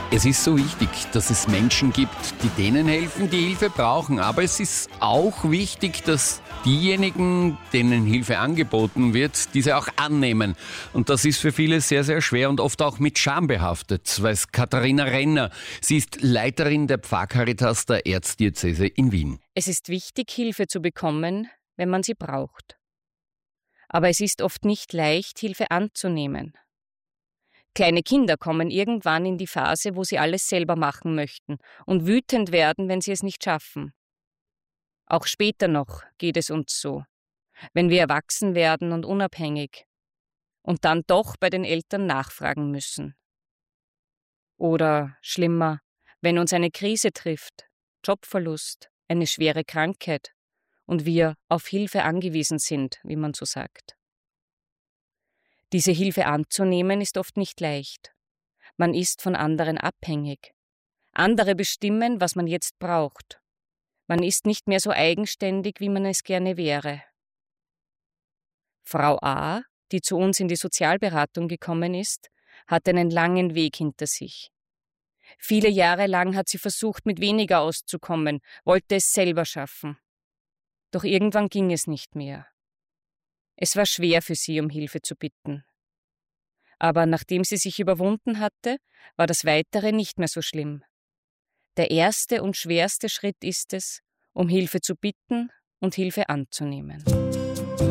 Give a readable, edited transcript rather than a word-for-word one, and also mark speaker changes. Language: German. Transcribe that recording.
Speaker 1: Es ist so wichtig, dass es Menschen gibt, die denen helfen, die Hilfe brauchen. Aber es ist auch wichtig, dass diejenigen, denen Hilfe angeboten wird, diese auch annehmen. Und das ist für viele sehr, sehr schwer und oft auch mit Scham behaftet, weiß Katharina Renner. Sie ist Leiterin der Pfarrcaritas der Erzdiözese in Wien.
Speaker 2: Es ist wichtig, Hilfe zu bekommen, wenn man sie braucht. Aber es ist oft nicht leicht, Hilfe anzunehmen. Kleine Kinder kommen irgendwann in die Phase, wo sie alles selber machen möchten und wütend werden, wenn sie es nicht schaffen. Auch später noch geht es uns so, wenn wir erwachsen werden und unabhängig und dann doch bei den Eltern nachfragen müssen. Oder schlimmer, wenn uns eine Krise trifft, Jobverlust, eine schwere Krankheit und wir auf Hilfe angewiesen sind, wie man so sagt. Diese Hilfe anzunehmen ist oft nicht leicht. Man ist von anderen abhängig. Andere bestimmen, was man jetzt braucht. Man ist nicht mehr so eigenständig, wie man es gerne wäre. Frau A., die zu uns in die Sozialberatung gekommen ist, hat einen langen Weg hinter sich. Viele Jahre lang hat sie versucht, mit weniger auszukommen, wollte es selber schaffen. Doch irgendwann ging es nicht mehr. Es war schwer für sie, um Hilfe zu bitten. Aber nachdem sie sich überwunden hatte, war das Weitere nicht mehr so schlimm. Der erste und schwerste Schritt ist es, um Hilfe zu bitten und Hilfe anzunehmen.